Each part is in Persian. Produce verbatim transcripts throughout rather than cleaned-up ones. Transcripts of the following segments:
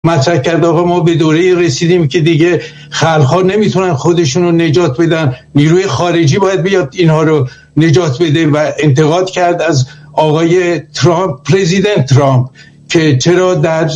مطرح کرد آقا ما به دوره رسیدیم که دیگه خلق‌ها نمیتونن خودشون رو نجات بدن، نیروی خارجی باید بیاد اینها رو نجات بده و انتقاد کرد از آقای ترامپ، پرزیدنت ترامپ، که چرا در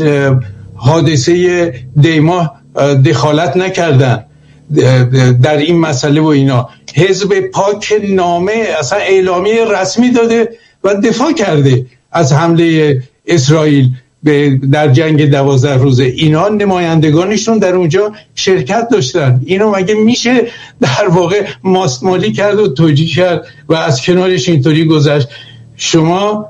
حادثه دیما دخالت نکردن در این مسئله و اینا. حزب پاک نامه اصلا اعلامیه رسمی داده و دفاع کرده از حمله اسرائیل به در جنگ دوازده روزه. اینا نمایندگانشون در اونجا شرکت داشتن. اینو مگه میشه در واقع ماستمالی کرد و توجیه کرد و از کنارش اینطوری گذشت؟ شما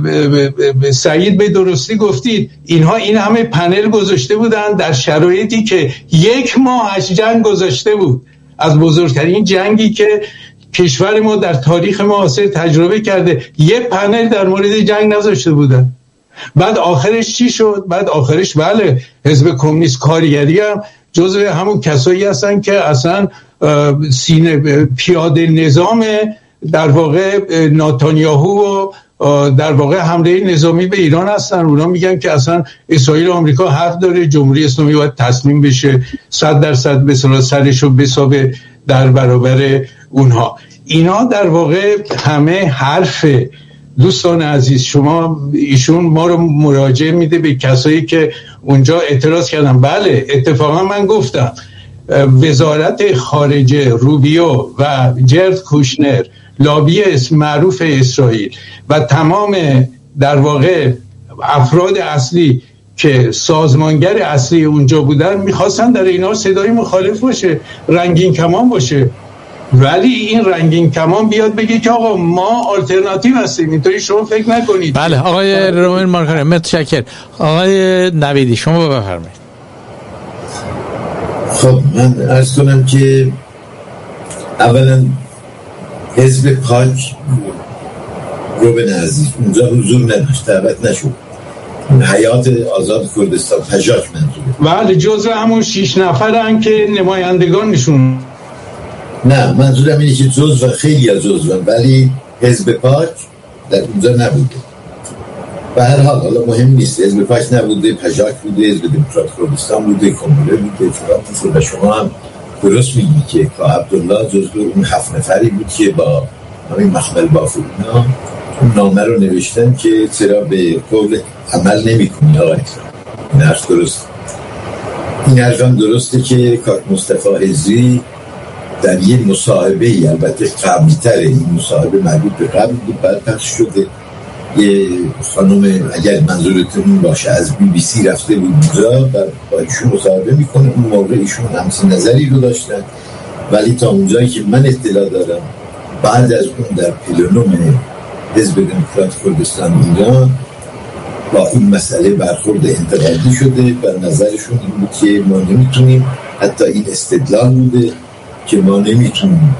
سعید به درستی گفتید اینها این همه پنل گذاشته بودن در شرایطی که یک ماه از جنگ گذاشته بود، از بزرگترین جنگی که کشور ما در تاریخ معاصر تجربه کرده، یه پنل در مورد جنگ نذاشته بودن. بعد آخرش چی شد؟ بعد آخرش بله حزب کمونیست کارگری هم جزو همون کسایی هستن که اصلا سینه پیاده نظام در واقع نتانیاهو و در واقع حمله نظامی به ایران هستن. اونا میگن که اصلا اسرائیل و آمریکا حق داره، جمهوری اسلامی باید تسلیم بشه، صد درصد به صلاح سرشو بسابه در برابر اونها. اینا در واقع همه حرفه. دوستان عزیز، شما ایشون ما رو مراجعه میده به کسایی که اونجا اعتراض کردن. بله اتفاقا من گفتم وزارت خارجه روبیو و جرد کوشنر، لابی معروف اسرائیل و تمام در واقع افراد اصلی که سازمانگر اصلی اونجا بودن میخواستن در اینا صدای مخالف باشه، رنگین کمان باشه، ولی این رنگین کمان بیاد بگه که آقا ما آلترناتیو هستیم. اینطوری شما فکر نکنید. بله آقای رومن مارکاری متشکرم. آقای نویدی شما بفرمایید. خب من عرض کنم که اولا حزب پاک روبن عزیز اونجا حضور نداشت، دعوت نشد. حیات آزاد کردستان پژاک منظوره. بله جزء همون شیش نفرن که نمایندگانشون. نه منظورم اینه که جزء خیلی از جزء، ولی حزب پاک در اونجا نبوده. به هر حال حالا مهم نیست، حزب پاک نبوده، پژاک بوده، حزب دموکرات کردستان بوده، کموله بوده، فرانسه. و شما هم درست میگی که که عبدالله جزء اون هفت نفری بود که با همین مخمل بافو اینا اون نامه رو نوشتن که چرا به قول عمل نمی کنی آقای این حرف درست. این حرف هم درسته که کاک مصطفی حزبی در یه مصاحبه، البته قبلی تره، این مصاحبه مربوط به قبل بود، بعد پخش شده، یه خانم اگر منظورتون باشه از بی بی سی رفته بود اونجا و با ایشون مصاحبه میکنه. اون موقع ایشون همچین نظری رو داشتن، ولی تا اونجایی که من اطلاع دارم بعد از اون در پلنوم حزب دموکرات کردستان ایران با این مسئله برخورد انتقادی شده و نظرشون این بود که ما نمیتونیم، حتی این استدلال بوده که ما نمیتونیم.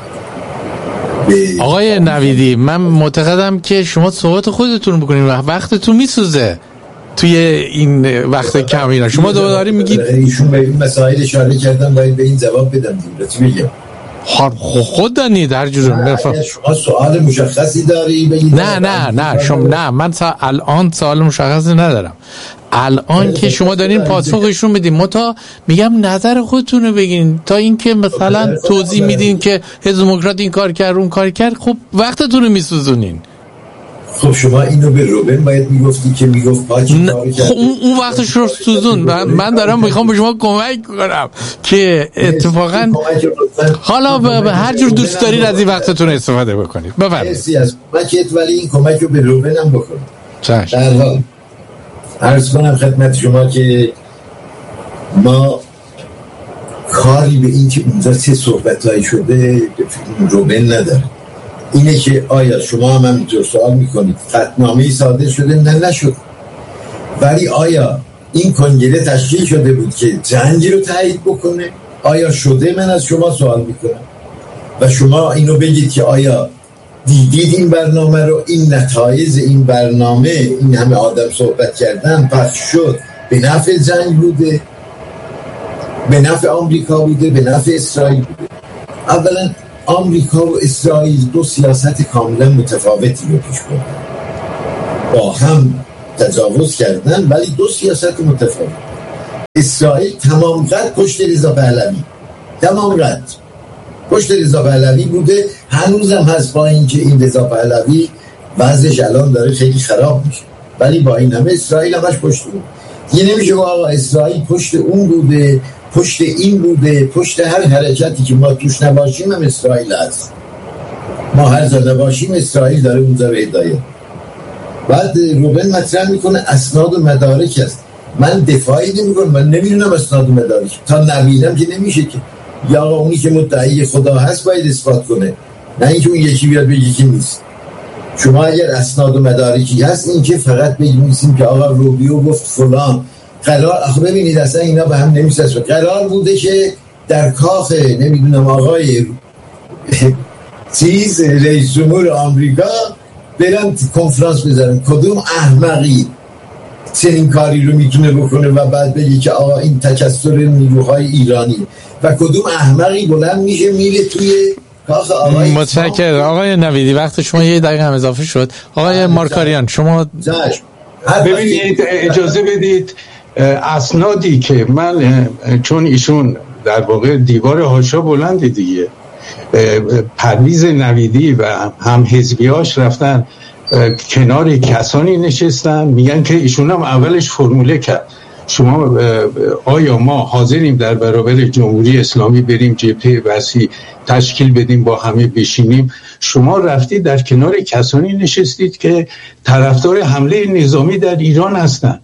آقای نویدی من معتقدم که شما صحبت خودتون بکنید و وقتتون میسوزه توی این وقت کم اینا. شما دوباره میگید ایشون به این مسائل اشاره کردن، باید به این جواب بدم. چی میگم؟ خود دانید هر جور بفرمایید. شما سوال مشخصی داری بگید؟ نه نه نه شما نه من تا الان سوال مشخصی ندارم. الان که شما دارین پاسخشون بدین، ما تا میگم نظر خودتون رو بگین، تا اینکه مثلا توضیح میدین که حزب دموکرات این کار کرد اون کار کرد، خب وقتتون رو میسوزونین. خب شما اینو به روبن باید میگفتی که میگفت پاچی کاری کرد. خب اون وقتش رو سوزون. من دارم میخوام به شما کمک کنم که اتفاقا حالا به هر جور دوست دارید از این وقتتون استفاده بکنید. بفرمایید. کمکت، ولی این کمک رو به روبن هم بکنید. چشم. در حال عرض کنم خدمت شما که ما کاری به این که اونجا چه صحبتایی شده روبن نداره. اینه که آیا شما هم همینطور سوال میکنید قطعنامه‌ای صادر شده؟ نه نشد. ولی آیا این کنگره تشکیل شده بود که جنگی رو تایید بکنه؟ آیا شده؟ من از شما سوال میکنم و شما اینو بگید که آیا دیدید این برنامه رو، این نتایج این برنامه، این همه آدم صحبت کردن پخش شد، به نفع جنگ بوده، به نفع آمریکا بوده، به نفع اسرائیل بوده؟ اولا آمریکا و اسرائیل دو سیاست کاملا متفاوتی رو پیش بردن، با هم تجاوز کردن ولی دو سیاست متفاوت. اسرائیل تمام قد پشت رضا پهلوی، تمام قد پشت رضا پهلوی بوده، هنوزم هست، با اینکه این رضا پهلوی وضعش الان داره خیلی خراب میشه، ولی با این همه اسرائیل همش پشت اون. یه نمیشه آقا اسرائیل پشت اون بوده، پشت این بوده، پشت هر حرکتی که ما توش نباشیم هم اسرائیل هست. ما هر جا نباشیم اسرائیل داره اونجا به هدایت. بعد روبن مطرح میکنه اسناد و مدارک است. من دفاعی نمیکنم، من نمیدونم اسناد و مدارک، تا نبینم که نمیشه که. یا آقا اونی که مدعی خدا هست باید اثبات کنه، نه اینکه اون یکی بیاد بگه که نیست. شما اگر اسناد و مدارکی هست، این که فقط بگیم که آقا روبیو گفت فلان، قرار آخه ببینید اصلا اینا به هم نمیسازه. قرار بوده که در کاخ نمیدونم آقای چیز رئیس جمهور آمریکا برن کنفرانس بذارن. کدوم احمقی چنین کاری رو میتونه بکنه و بعد بگه که آقا این تکثر نیروهای ایرانی، و کدوم احمقی بلند میشه میره توی کاخ آقای متشکرم آقای نویدی، وقت شما یه دقیقه هم اضافه شد. آقای مارکاریان شما ببینید اجازه بدید اسنادی که من، چون ایشون در واقع دیوار حاشا بلند دیگه، پرویز نویدی و هم حزبیاش رفتن کنار کسانی نشستن میگن که ایشون هم اولش فرموله کرد شما آیا ما حاضریم در برابر جمهوری اسلامی بریم جبهه وسیع تشکیل بدیم با همه بشینیم؟ شما رفتید در کنار کسانی نشستید که طرفدار حمله نظامی در ایران هستند،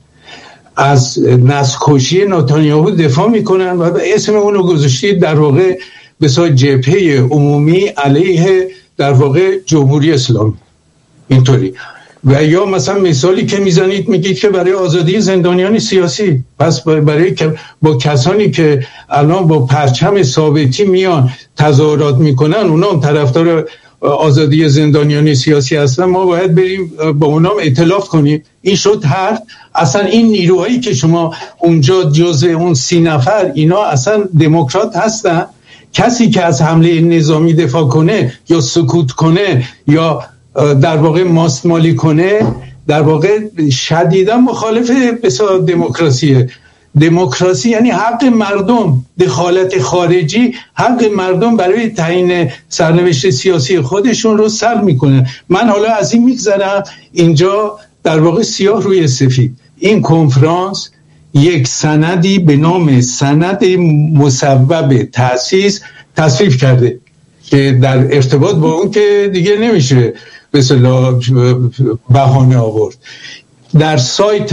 از نسل‌کشی نتانیاهو دفاع میکنن و اسم اونو گذاشتید در واقع بسیار جبهه عمومی علیه در واقع جمهوری اسلامی اینطوری. و یا مثلا مثالی که میزنید میگید که برای آزادی زندانیان سیاسی، پس برای که با کسانی که الان با پرچم ثابتی میان تظاهرات میکنن اونا هم طرفدار آزادی زندانیان سیاسی هستن، ما باید بریم با اونا هم ائتلاف کنیم. این شد حرف. اصلا این نیروهایی که شما اونجا جزء اون سی نفر اینا اصلا دموکرات هستن؟ کسی که از حمله نظامی دفاع کنه یا سکوت کنه یا در واقع ماستمالی کنه در واقع شدیدا مخالف بسیار دموکراسیه. دموکراسی یعنی حق مردم، دخالت خارجی حق مردم برای تعیین سرنوشت سیاسی خودشون رو سلب میکنه. من حالا از این میگذرم اینجا در واقع سیاه روی سفید این کنفرانس یک سندی به نام سند مسبب تأسیس تصویب کرده که در ارتباط با اون که دیگه نمیشه به اصطلاح بهانه آورد. در سایت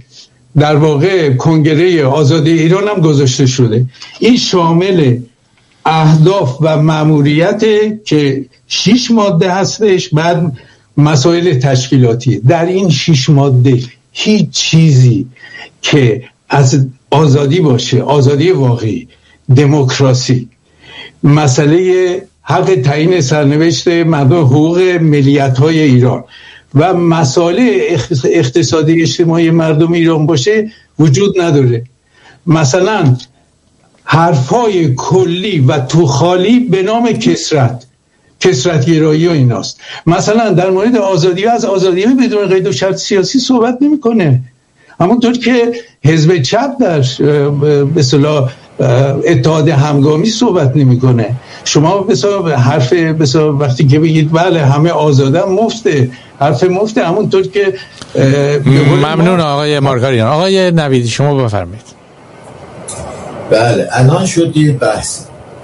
در واقع کنگره آزادی ایران هم گذاشته شده. این شامل اهداف و مأموریت که شش ماده هستش، بعد مسائل تشکیلاتی. در این شش ماده هیچ چیزی که از آزادی باشه، آزادی واقعی، دموکراسی، مسئله حق تعیین سرنوشت مردم، حقوق ملیت‌های ایران و مسائل اقتصادی اجتماعی مردم ایران باشه وجود نداره. مثلا حرفای کلی و توخالی به نام کثرت، کثرت‌گرایی و ایناست. مثلا در مورد آزادی و از آزادی بدون قید و شرط سیاسی صحبت نمی‌کنه، همونطور که حزب چپ در به اصطلاح اتحاد همگامی صحبت نمی‌کنه. شما بسا حرف بسا وقتی که بگید بله همه آزادن مفته، حرف مفته، همونطور که ممنون آقای مارکاریان. آقای نویدی شما بفرمایید. بله الان شد یه بحث.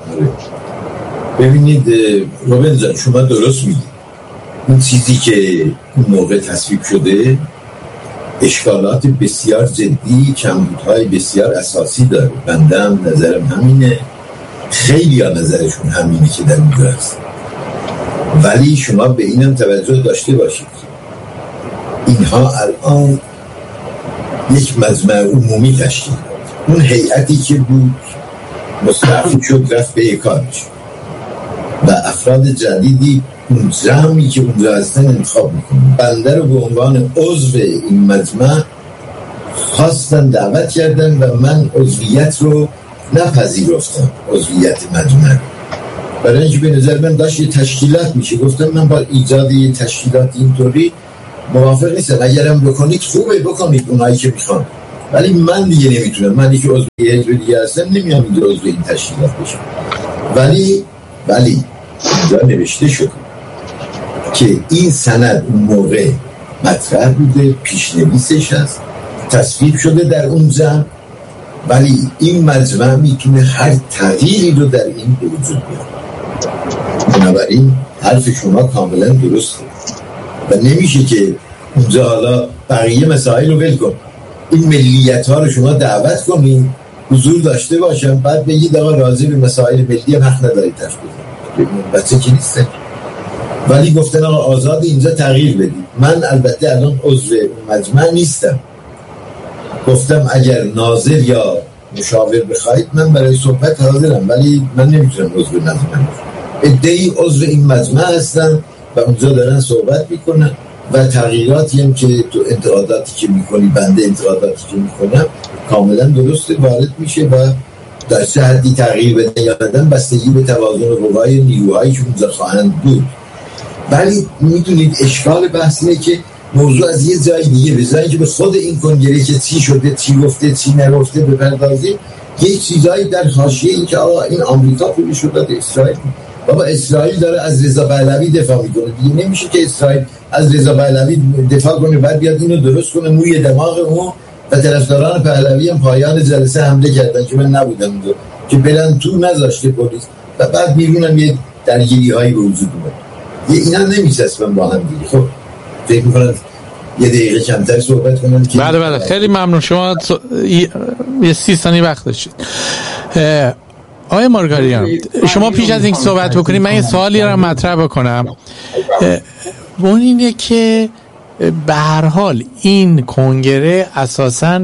ببینید روبن جان شما درست میگید، اون چیزی که اون موقع تصویب شده اشکالات بسیار جدی، کمبودهای بسیار اساسی داره. بنده هم نظرم همینه، خیلی ها نظرشون همینه که در اونجا هست. ولی شما به اینم توجه داشته باشید اینها الان یک مجمع عمومی تشکیل داد. اون هیئتی که بود مستعفی شد رفت به کارش و افراد جدیدی اون جمعی که اونجا هستن انتخاب میکنن. بنده رو به عنوان عضو این مجمع خواستن، دعوت کردن و من عضویت رو نپذیرفتم، عضویت مجمع، برای اینکه به نظر من داشت یه تشکیلات میشه. گفتم من با ایجاد یه تشکیلات اینطوری موافق نیستم. اگرم بکنید خوبه، بکنید اونایی که میخوان، ولی من دیگه نمیتونم، من دیگه عضو یه حزب دیگه هستم، نمیام اینجا عضو این تشکیلات بشم. ولی ولی اینجا نوشته شده که این سند اون موقع مطرح بوده، پیشنویسش هست، تصویب شده در اون زمان، ولی این مجمع میتونه هر تغییری رو در این به وجود بیاره. بنابراین حرف شما کاملا درسته و نمیشه که اونجا حالا بقیه مسائل رو ول کن، این ملیت ها رو شما دعوت کنید حضور داشته باشن، بعد بگید آقا راضی به مسائل ملی هم حق ندارید تشکیل بچه کی نیسته. ولی گفتن آقا آزاد اینجا تغییر بدید. من البته الان عضو مجمع نیستم، گفتم اگر ناظر یا مشاور بخواید من برای صحبت حاضرم، ولی من نمیتونم عضو مجمع باشم. عده‌ای عضو این مجمع هستن و اونجا دارن صحبت میکنن و تغییراتی هم که تو انتقاداتی که میکنی، بنده انتقاداتی که میکنم کاملا درسته وارد میشه و در چه حدی تغییر بدن یا بدن بستگی به توازن قوای نیروهایی که اونجا خواهند بود. ولی میدونید اشکال بحث اینه که موضوع از یه جای دیگه بزنید که به خود این کنگره که چی شده، چی گفته، چی نگفته بپردازید. یک چیزایی در حاشیه این که آقا این آمریکا پولش رو داده اسرائیل. بابا اسرائیل داره از رضا پهلوی دفاع میکنه، دیگه نمیشه که اسرائیل از رضا پهلوی دفاع کنه بعد بیاد اینو درست کنه موی دماغ اون و طرفداران پهلوی هم پایان جلسه حمله کردن که من نبودم اونجا که بلند تو نذاشته پلیس و بعد میرونم یه درگیری هایی به وجود اومد. یه اینا نمیچسبن با هم دیگه. خب فکر میکنم یه دقیقه کمتر صحبت کنم که بله بله خیلی ممنون. شما یه سی ثانیه وقت داشتید. آقای مارگاریان شما پیش از اینکه صحبت بکنید من یه سوالی رو مطرح بکنم. اون اینه که به هر حال این کنگره اساساً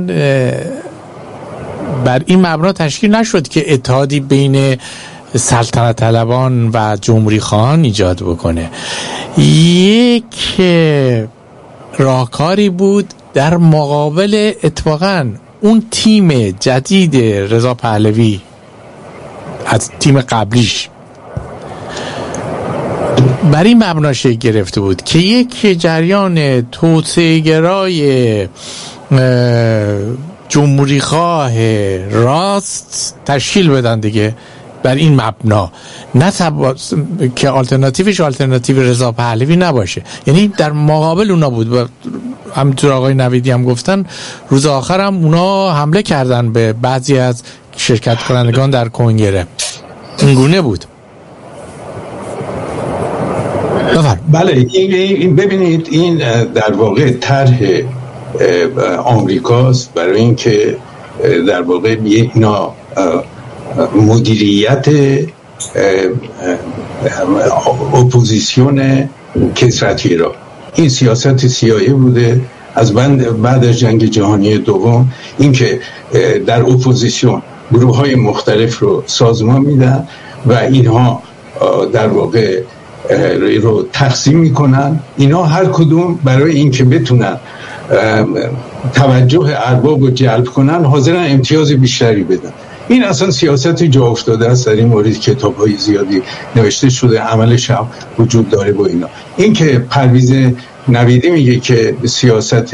بر این مبنا تشکیل نشد که اتحادی بین سلطنت طلبان و جمهوری خواهان ایجاد بکنه. یک راهکاری بود در مقابل اتفاقاً اون تیم جدید رضا پهلوی از تیم قبلیش بر این مبنا شکل گرفته بود که یک جریان توسعه‌گرای جمهوری خواه راست تشکیل بدن دیگه بر این مبنا، نه تب... که آلترناتیوش آلترناتیو رضا پهلوی نباشه. یعنی در مقابل اونا بود و همینطور آقای نویدی هم گفتن روز آخر هم اونا حمله کردن به بعضی از شرکت کنندگان در کنگره. اینگونه بود. بفرم. بله این, این ببینید این در واقع طرح آمریکاست برای اینکه در واقع اینا مدیریت اپوزیسیون کثرتی را، این سیاست سیایی بوده از بعد از جنگ جهانی دوم، اینکه در اپوزیسیون گروه های مختلف رو سازمان میدن و اینها در واقع رو تقسیم میکنن. اینا هر کدوم برای اینکه بتونن توجه ارباب رو جلب کنن حاضرن امتیاز بیشتری بدن. این اصلا سیاست جا افتاده است، در این مورد کتاب‌های زیادی نوشته شده، عملش هم وجود داره با اینا. این که پرویز نویدی میگه که سیاست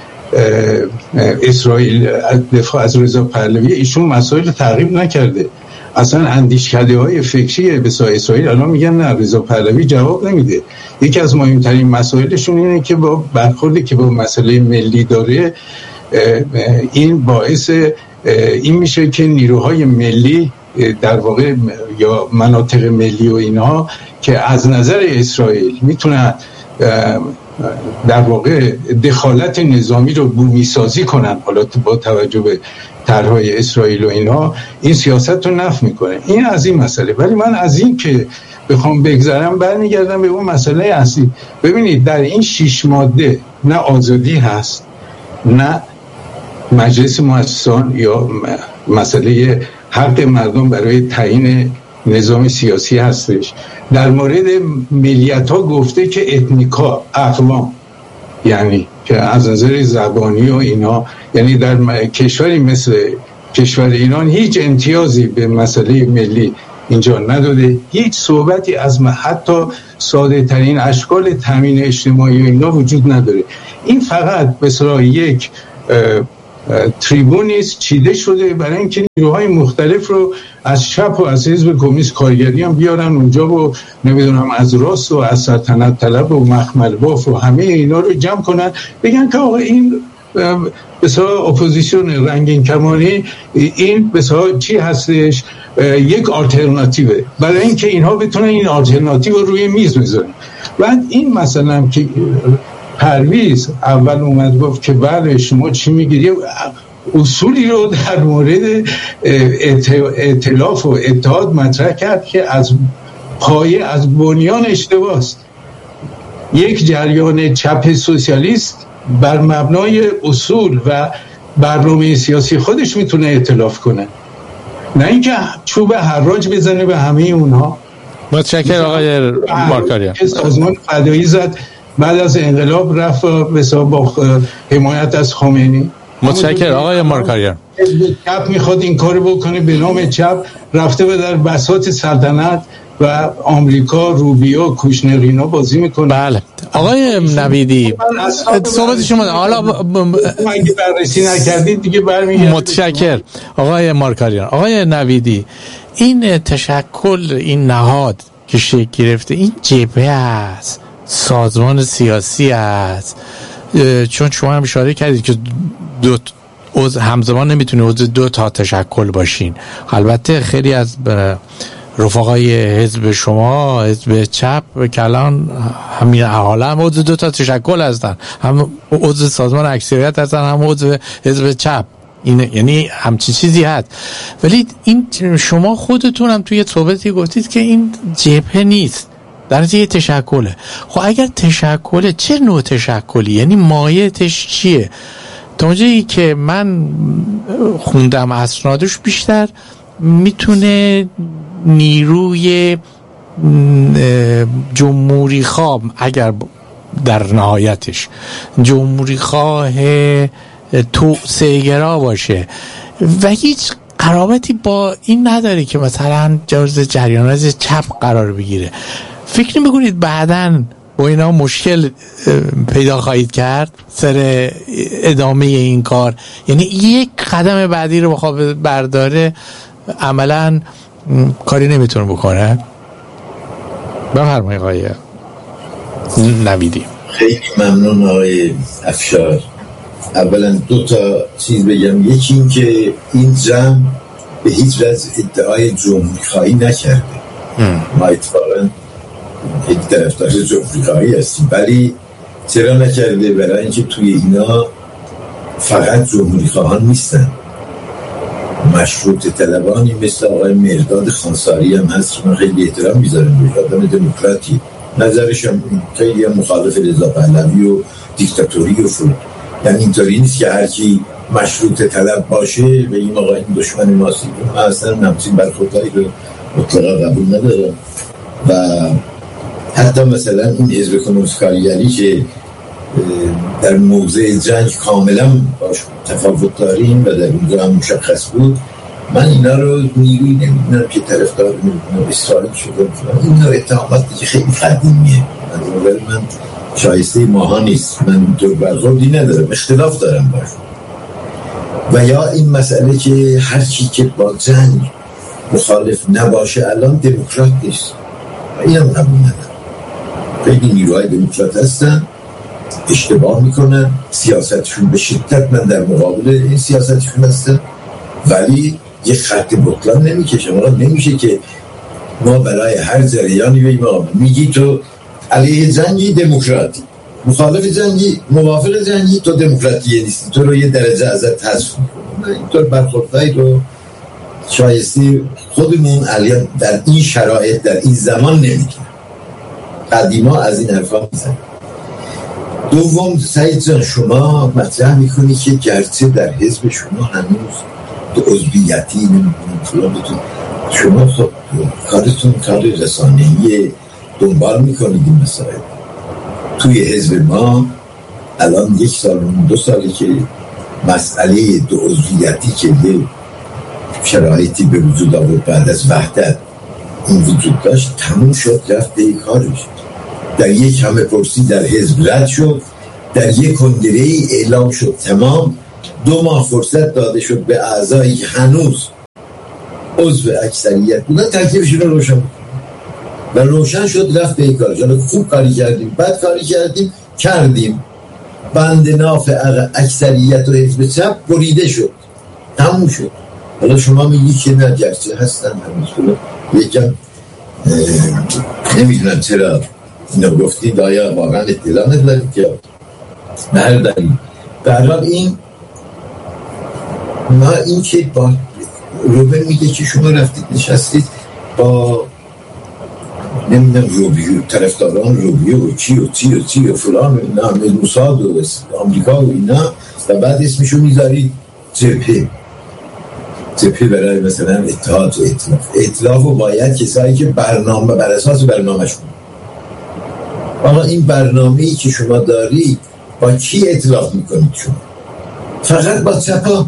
اسرائیل دفاع از رضا پهلوی، ایشون مسائل تعقیب نکرده، اصلا اندیشکده های فکری بسیار اسرائیل الان میگن نه رضا پهلوی جواب نمیده. یکی از مهمترین مسائلشون اینه که با برخوردی که با مسئله ملی داره این باعث این میشه که نیروهای ملی در واقع یا مناطق ملی و اینها که از نظر اسرائیل میتونن در واقع دخالت نظامی رو بومی سازی کنن، حالا با توجه به طرحهای اسرائیل و اینها، این سیاست رو نفی میکنه. این از این مسئله. ولی من از این که بخوام بگذرم برمیگردم به اون مسئله اصلی. ببینید در این شش ماده نه آزادی هست، نه مجلس مؤسسان یا مسئله حق مردم برای تعیین نظام سیاسی هستش. در مورد ملیت ها گفته که اتنیکا، اقوام، یعنی که از نظر زبانی و اینا، یعنی در کشوری مثل کشور ایران هیچ امتیازی به مسئله ملی اینجا نداده، هیچ صحبتی از حتی ساده ترین اشکال تامین اجتماعی و اینا وجود نداره. این فقط به صلاح یک تریبونی چیده شده برای اینکه نیروهای مختلف رو از چپ و از حزب کمونیست کارگری هم بیارن اونجا و نمیدونم از راست و از سلطنت طلب و مخمل باف و همه اینا رو جمع کنن، بگن که آقا این بسیار اپوزیسیون رنگین کمانی، این بسیار چی هستش، یک آلترناتیوه، برای اینکه اینها بتونن این آلترناتیو رو روی میز بذارن. بعد این مثلا که پرویز اول اومد گفت که بله شما چی میگید، اصولی رو در مورد ائتلاف و اتحاد مطرح کرد که از پایه از بنیان اشتباه است. یک جریان چپ سوسیالیست بر مبنای اصول و برنامه سیاسی خودش میتونه ائتلاف کنه، نه اینکه چوب حراج بزنه به همه اونها. متشکرم آقای مارکاریان. سازمان فدایی زد بعد از انقلاب رفت با حمایت از خمینی. متشکرم آقای مارکاریان. چپ میخواد این کارو بکنه به نام چپ، رفته به در بساط سلطنت و آمریکا روبیا کوشنر اینا بازی میکنه. بله آقای نویدی صحبت شما حالا اگه بررسی نکردید دیگه برمیگردید. متشکرم آقای مارکاریان. آقای نویدی، این تشکل این نهاد که شکل گرفته این جبهه است، سازمان سیاسی است، چون شما هم اشاره کردید که دو عضو همزمان نمیتونه عضو دو تا تشکل باشین. البته خیلی از رفقای حزب شما، حزب چپ که الان همین حالا هم عضو دو تا تشکل هستن، هم عضو سازمان اکثریت هستن هم عضو حزب چپ، این یعنی همچین چیزی هست. ولی این شما خودتون هم توی صحبتی گفتید که این جبهه نیست، در نتیجه تشکله. خب اگر تشکله چه نوع تشکلی، یعنی مایه‌اش چیه؟ تا اونجایی که من خوندم اسنادش بیشتر میتونه نیروی جمهوری خواه، اگر در نهایتش جمهوری خواه توسعه گرا باشه و هیچ قرابتی با این نداره که مثلا جزء جریانات چپ قرار بگیره. فکر میکنید بعداً با اینا مشکل پیدا خواهید کرد سر ادامه این کار؟ یعنی یک قدم بعدی رو بخواد برداره عملاً کاری نمیتونه بکنه. بفرمایید آقای نویدی. خیلی ممنون آقای افشار. اولا دو تا چیز بگم. یکی این که این جمع به هیچ وجه ادعای جمهوری خواهی نکرده. ما اتفاقا یک طرفدار جمهوری خواهی هستیم، ولی چرا نکرده؟ برای اینکه توی اینا فقط جمهوری خواهان نیستن، مشروط طلبانی مثل آقای مرداد خانساری هم هست که من خیلی احترام میذارم به آدم دموکراتی، نظرش هم خیلی هم مخالف رضا پهلوی و دیکتاتوری و فرود. یعنی اینطوری نیست که هرکی مشروط طلب باشه به این آقای این دشمن ماست. من اصلا نمچین برخوردهایی رو مطلقا قبول ندارم. و حتی مثلا این حزب کمونیست کارگری که در موضع جنگ کاملا باش تفاوت داریم و در اونجا هم مشخص بود، من اینا رو نیروی نمیدونم که طرفدار نمیدونم اسرائیل شده، این نوع اتهامات دیگه خیلی قدیمیه، من من شایسته ماها نیست، من اینطور برخوردی ندارم، اختلاف دارم باش. و یا این مسئله که هر کی که با جنگ مخالف نباشه الان دموکرات نیست، این هم قبول ندارم. خیلی نیروهای دموکرات هستن، اشتباه میکنن، سیاستشون به شدت من در مقابل این سیاستشون هستن، ولی یه خط بطلان نمیکشه. ما نمیشه که ما برای هر جریانی بگیم میگی تو علیه جنگی دموکراتی، مخالف جنگی موافق جنگی تو دموکراتی نیستی، تو رو یه درجه ازت حذف میکنه. اینطور برخوردهای رو شایسته خودمون علیه در این شرایط در این زمان نمیکنه. قدیما از این حرفا میزن. دوم، سعید جان شما مطرح میکنی که گرچه در حزب شما هنوز دو عضویتی نمیدونم فلان بتون، شما خب کارتون کار رسانه‌ای دنبال میکنید این مسائل. توی حزب ما الان یک سال دو سالی که مسئله دو عضویتی که یه شرایطی به وجود آورد بعد از وحدت این وجود داشت تموم شد، رفت به کارش. در یک همه پرسی در حزب رد شد، در یک کنگره ای اعلام شد تمام دو ماه فرصت داده شد به اعضایی که هنوز عضو اکثریت بودن تکلیفشون رو روشن بکنن و روشن شد رفت به کارش. حالا خوب کاری کردیم، بد کاری کردیم، کردیم بند ناف اکثریت و حزب چپ بریده شد، تموم شد. حالا شما میگی که نه گرچه هستن همینطور یکم نمیدونم چرا اینو گفتید، آیا واقعا اطلاع ندارید که به هر دلیل در حال این ما این که با روبن میگه که شما رفتید نشستید با نمیدونم روبیو طرفداران روبیو و چی و چی و چی و فلان و اینا موساد و آمریکا و اینا و بعد اسمشو میذارید جبهه جبهه برای مثلا اتحاد و ائتلاف. ائتلاف و باید کسایی که برنامه بر اساس برنامه‌شون. آقا این برنامه‌ای که شما دارید با کی ائتلاف میکنید شما؟ فقط با چپا؟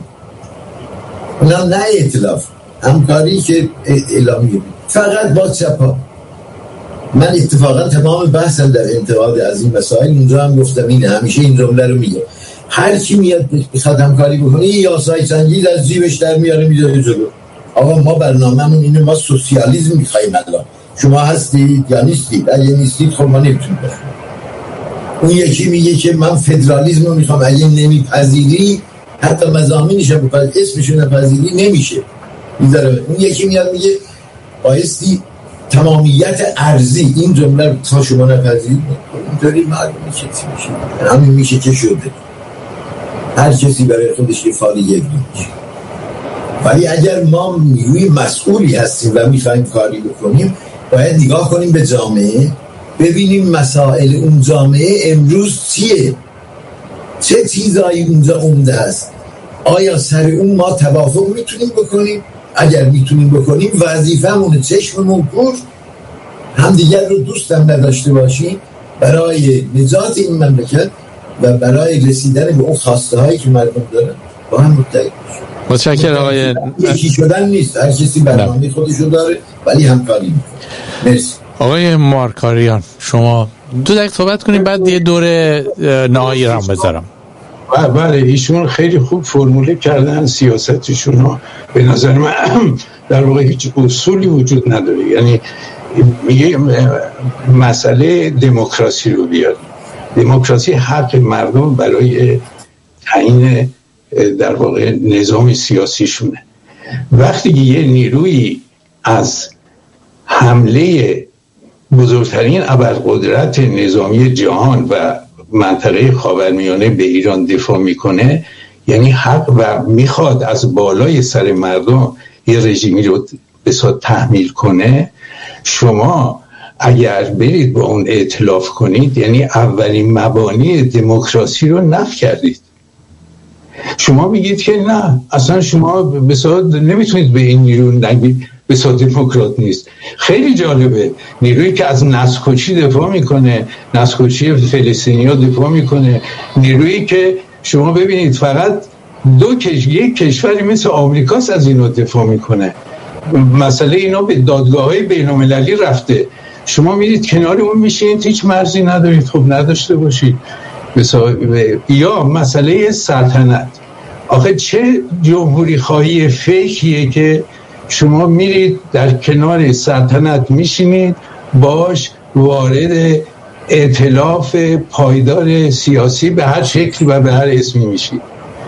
نه نه ائتلاف همکاری که اعلامیه فقط با چپا. من اتفاقا تمام بحثم در انتقاد از این مسائل اونجا هم گفتم اینه، همیشه این جمله رو میگم، هر کی میاد بخواد همکاری بکنه یا سایه سنجید از جیبش در میاره میذاره جلو. آقا ما برنامه‌مون اینه، ما سوسیالیسم میخوایم. الان شما هستید یا نیستید؟ اگه نیستید خب ما نمیتونیم بخوایم. اون یکی میگه که من فدرالیسم رو میخوام، اگه نمیپذیری حتی مضامینش هم بپذیر اسمشو نپذیری نمیشه میذاره. اون یکی میاد میگه بایستی تمامیت ارضی، این جمله رو تا شما نپذیرید اینطوری معلومه که میشه همین میشه که شده. هر کسی برای خودش یه فال یک میشه. ولی اگر ما نیروی مسئولی هستیم و میخوایم کاری بکنیم باید نگاه کنیم به جامعه، ببینیم مسائل اون جامعه امروز چیه، چه چیزایی اونجا عمده است، آیا سر اون ما توافق میتونیم بکنیم؟ اگر میتونیم بکنیم وظیفه‌مونه چشممون کور هم دیگر رو دوستم نداشته باشیم برای نجات این مملکت و برای رسیدن به اون خواسته هایی که مردم دارن با هم متحد باشیم. متشکرم آقای یکی شدن نیست، هر کسی برنامه خودشو داره ولی همکاری میکنه. مرسی. آقای مارکاریان شما دو دقیقه صحبت کنیم بعد یه دور نهایی رو هم بذارم. بله ایشون خیلی خوب فرموله کردن سیاستشون رو. به نظر من در واقع هیچ اصولی وجود نداره. یعنی میگه مسئله دموکراسی رو بیاد، دموکراسی حق مردم برای تعیین در واقع نظام سیاسیشونه. وقتی که یه نیروی از حمله بزرگترین ابرقدرت نظامی جهان و منطقه خاورمیانه به ایران دفاع میکنه، یعنی حق و میخواد از بالای سر مردم یه رژیمی رو به صورت تحمیل کنه، شما اگر برید با اون ائتلاف کنید یعنی اولین مبانی دموکراسی رو نفی کردید. شما میگید که نه اصلا شما به صورت نمیتونید به این نیرو نگید به صورت دموکرات نیست. خیلی جالبه، نیرویی که از نسل‌کشی دفاع میکنه، نسل‌کشی فلسطینی‌ها دفاع میکنه، نیرویی که شما ببینید فقط دو کش یک کشوری مثل آمریکاست از اینو دفاع میکنه. مسئله اینا به دادگاه‌های بین‌المللی رفته، شما میرید کنار اون میشین، هیچ مرزی ندارید. خب نداشته باشید. یا مسئله سلطنت، آخه چه جمهوری خواهی فیکیه که شما میرید در کنار سلطنت میشینید باش وارد ائتلاف پایدار سیاسی به هر شکل و به هر اسمی میشید.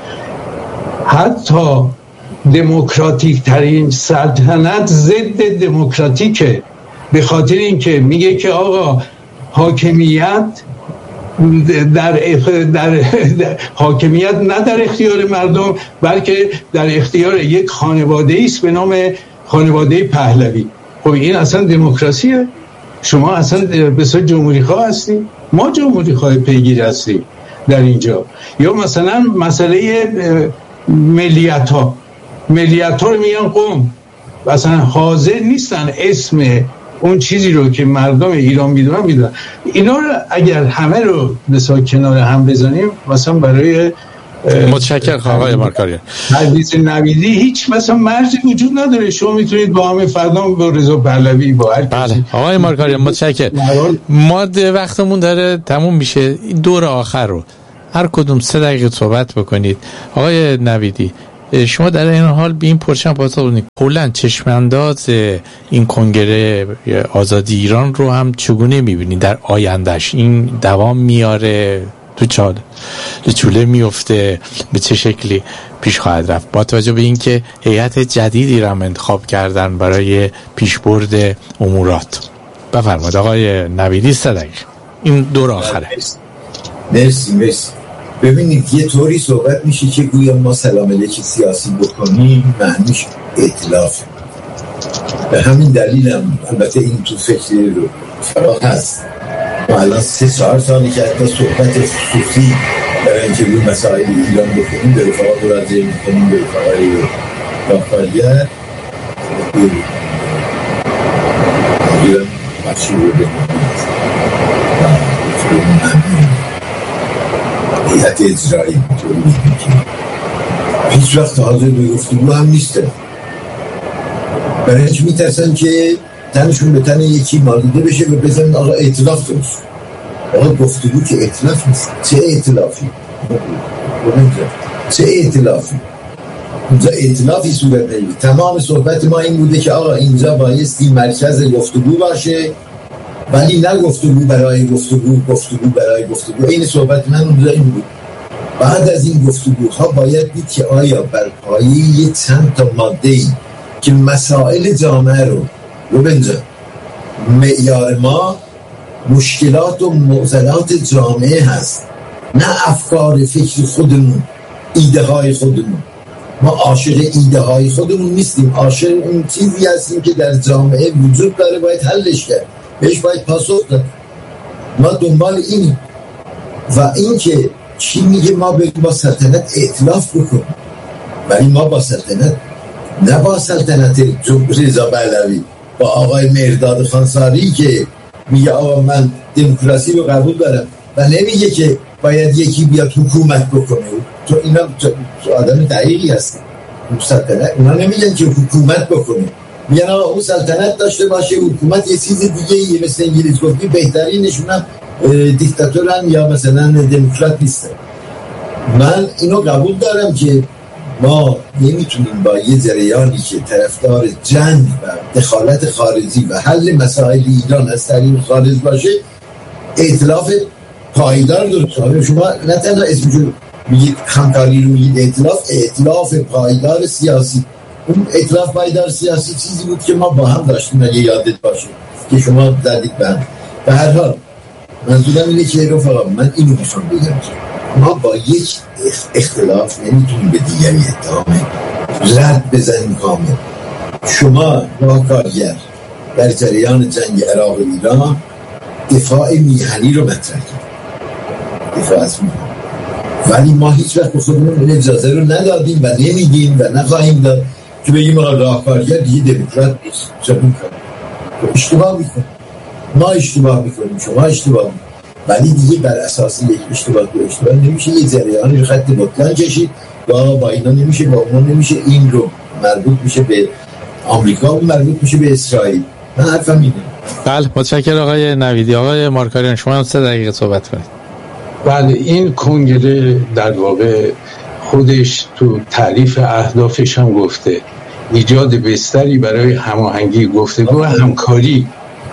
حتی دموکراتیک ترین سلطنت ضد دموکراتیکه، به خاطر اینکه میگه که آقا حاکمیت در, در, در حاکمیت نه در اختیار مردم بلکه در اختیار یک خانواده است به نام خانواده پهلوی. خب این اصلا دموکراسیه؟ شما اصلا به صورت جمهوری خواه هستی؟ ما جمهوری خواه پیگیر هستیم در اینجا. یا مثلا مسئله ملیت ها، ملیت ها رو میگن قوم، اصلا حاضر نیستن اسم اون چیزی رو که مردم ایران میدونن میدونن. اینا رو اگر همه رو مثلا کنار هم بزنیم مثلا برای متشکرم آقای مارکاریان حدیث نویدی هیچ مثلا مرزی وجود نداره. شما میتونید با همه فردا با رضا پهلوی با هر بله آقای مارکاریان متشکرم. ما وقتمون داره تموم میشه. دور آخر رو هر کدوم سه دقیقه صحبت بکنید. آقای نویدی، شما در این حال به این پرسش پاسخ بدید کلا چشمانداز این کنگره آزادی ایران رو هم چگونه می‌بینید در آیندهش؟ این دوام میاره، تو چاله چوله میفته، به چه شکلی پیش خواهد رفت با توجه به اینکه هیئت جدیدی را انتخاب کردن برای پیشبرد امورات؟ بفرمایید آقای نویدی، سه دقیقه این دور آخره. مرسی مرسی. ببینید یه طوری صحبت میشه که گویا ما سلام علیک سیاسی بکنیم معنیش ائتلاف. به همین دلیل هم البته این تو فکر رو فرا هست. ما الان سه چهار سالی که حتی صحبت خصوصی برای اینکه روی مسائل ایران بکنیم به رفاق مراجعه میکنیم، به رفاقهای راهکارگر ایران بخشی رو بکنیم و هیئت اجرایی طوری میکنیم که هیچ وقت حاضر به گفتگو هم نیسته. برای اینکه میترسن که تنشون به تن یکی مالیده بشه و بزنن آقا ائتلاف درست. آقا گفتگو که ائتلاف نیست. چه ائتلافی؟ چه ائتلافی؟ اونجا ائتلافی صورت نمیگیره. تمام صحبت ما این بوده که آقا اینجا بایستی مرکز گفتگو باشه، ولی نه گفتگو برای گفتگو، گفتگو برای گفتگو. این صحبت من اونجا این بود. بعد از این گفتگوها باید دید که آیا بر پایه چند تا ماده‌ای که مسائل جامعه رو رو بنجا معیار ما مشکلات و معضلات جامعه هست، نه افکار فکر خودمون، ایده های خودمون. ما عاشق ایده های خودمون نیستیم، عاشق اون چیزی هستیم که در جامعه وجود داره، باید حلش کرد، بهش باید پاسخ داد. ما دنبال اینیم. و این که چی میگه ما بریم با سلطنت ائتلاف بکنیم، ولی ما با سلطنت نه با سلطنت رضا پهلوی، با آقای مهرداد خانساری که میگه آقا من دموکراسی رو قبول دارم و نمیگه که باید یکی بیاد حکومت بکنه. تو اینا تو آدم دقیقی هست. سلطنت اونا نمیگن که حکومت بکنه، میگن آقا اون سلطنت داشته باشه، حکومت یه چیز دیگه یه مثل انگلیس گفتی بهترینشون هم دیکتاتورن یا مثلا دموکرات نیستن. من اینو قبول دارم که ما نمیتونیم با یه جریانی که طرفدار جنگ و دخالت خارجی و حل مسائل ایران از طریق خارج باشه ائتلاف پایدار درست کنیم. شما نه تنها اسمشو میگید همکاری رو میگید ائتلاف، ائتلاف پایدار سیاسی. اون ائتلاف پایدار سیاسی چیزی بود که ما با هم داشتیم اگه یادت باشه که شما زدید به هم. به هر حال منظورم اینه که رفقا من اینو میخوام بگم ما با یک اختلاف نمیتونیم به دیگری اتهام رد بزنیم کامل. شما راهکارگر در جریان جنگ عراق و ایران دفاع میهنی رو مطرح کرد، دفاع از میهن، ولی ما هیچ وقت به خودمون این اجازه رو ندادیم و نمیدیم و نخواهیم داد که بگیم ما راهکارگر دیگه دموکرات نیست. چه میکنیم؟ اشتباه میکنیم، ما اشتباه میکنیم، شما اشتباه میکنیم، ولی دیگه بر اساس یک اشتباه به اشتباه نمیشه یه جریانی رو خط مطلق کشید با با اینا نمیشه، با اونا نمیشه. این رو مربوط میشه به آمریکا و مربوط میشه به اسرائیل. من حرفم اینه. بله متشکرم آقای نویدی. آقای مارکاریان شما هم سه دقیقه صحبت کنید. بله این کنگره در واقع خودش تو تعریف اهدافش هم گفته ایجاد بستری برای هماهنگی، گفتگو و همکاری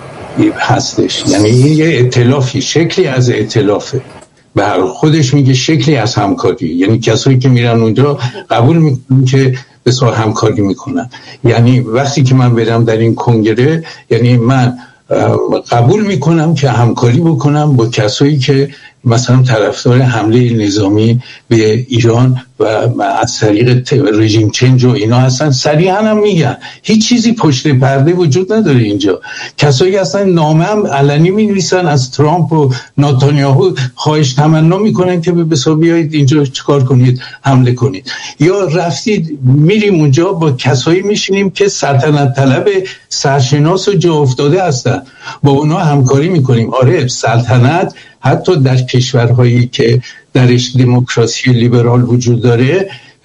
هستش. یعنی این یه ائتلافی، شکلی از ائتلافه. به هر خودش میگه شکلی از همکاری، یعنی کسایی که میرن اونجا قبول میکنن که بسیار همکاری میکنن. یعنی وقتی که من برم در این کنگره، یعنی من قبول میکنم که همکاری بکنم با کسایی که مثلا طرفدار حمله نظامی به ایران و از طریق رژیم چنج و اینا هستن. صریحا هم میگن هیچ چیزی پشت پرده وجود نداره اینجا. کسایی هستن نامه هم علنی می‌نویسن از ترامپ و نتانیاهو خواهش تمنا میکنن که به بسا بیایید اینجا چیکار کنید، حمله کنید. یا رفتید میریم اونجا با کسایی میشینیم که سلطنت طلب سرشناس و جا افتاده هستن، با اونا همکاری میکنیم. آره سلطنت حتی در کشورهایی که درش دموکراسی لیبرال وجود داره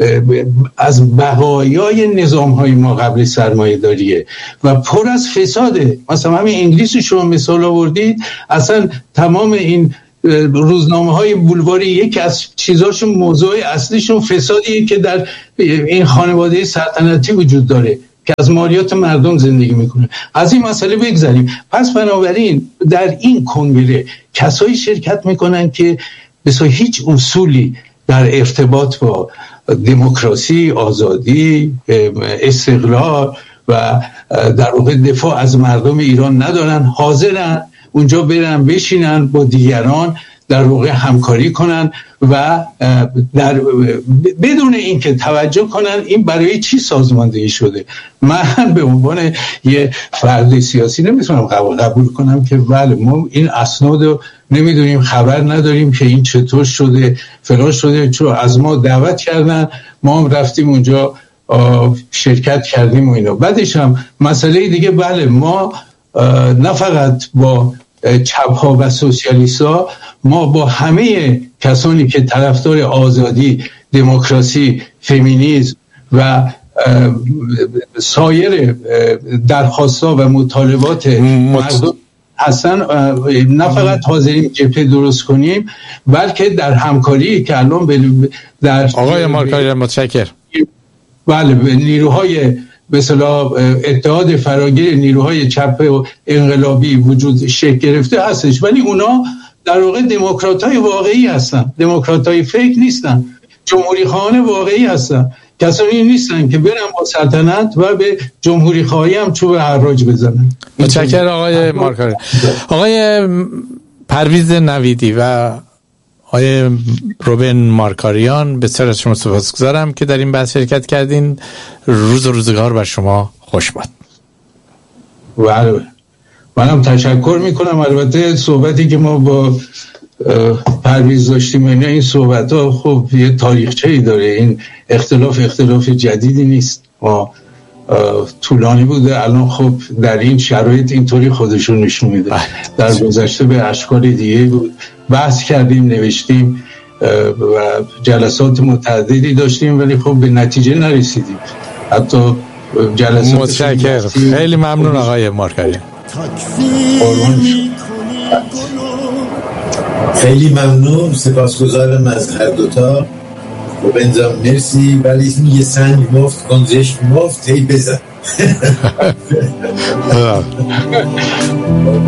از بقایای نظام‌های ما قبل سرمایه‌داریه و پر از فساده. مثلا همین انگلیس شما مثال آوردید، اصلا تمام این روزنامه های بولواری یکی از چیزاشون موضوع اصلیشون فسادیه که در این خانواده سلطنتی وجود داره که از مالیات مردم زندگی میکنه. از این مسئله بگذاریم. پس بنابراین در این کنگره کسایی شرکت میکنن که بسیار هیچ اصولی در ارتباط با دموکراسی، آزادی، استقلال و در واقع دفاع از مردم ایران ندارن، حاضرن اونجا برن بشینن با دیگران در واقع همکاری کنن و در بدون اینکه توجه کنن این برای چی سازماندهی شده. من به عنوان یه فرد سیاسی نمیتونم قبول کنم که بله ما این اسناد رو نمیدونیم، خبر نداریم که این چطور شده فلان شده، چون از ما دعوت کردن ما هم رفتیم اونجا شرکت کردیم و اینا. بعدش هم مسئله دیگه، بله ما نه فقط با چپ ها و سوسیالیست ها، ما با همه کسانی که طرفدار آزادی، دموکراسی، فمینیسم و سایر درخواست‌ها و مطالبات مردم هستن نه فقط حاضریم جبهه درست کنیم، بلکه در همکاری که الان در آقای مارکاری متشکر بله نیروهای به اصطلاح اتحاد فراگیر نیروهای چپ و انقلابی وجود شکل گرفته هستش، ولی اونا در واقع دموکرات‌های واقعی هستن، دموکرات‌های فیک نیستن، جمهوری خواهان واقعی هستن، کسانی نیستن که برن با سلطنت و به جمهوری خواهی هم چوب حراج بزنن. متشکرم آقای مارکاری. آقای پرویز نویدی و آقای روبن مارکاریان، بسیار از شما سپاسگزارم که در این بحث شرکت کردین. روز و روزگار بر شما خوش باد. بله منم تشکر میکنم. البته صحبتی که ما با پرویز داشتیم اینا، این صحبت ها خب یه تاریخچه‌ای داره، این اختلاف اختلاف جدیدی نیست، ما طولانی بوده، الان خب در این شرایط اینطوری خودشون نشون میده. در گذشته به اشکال دیگه بود، بحث کردیم، نوشتیم و جلسات متعددی داشتیم ولی خب به نتیجه نرسیدیم. حتی جلسات متشکرم، خیلی ممنون آقای مارکاری. خیلی ممنون، سپاسگزارم از هر دوتا. و بنجام مرسی، ولی یه سنگ مفت کنزش مفت هی بزن.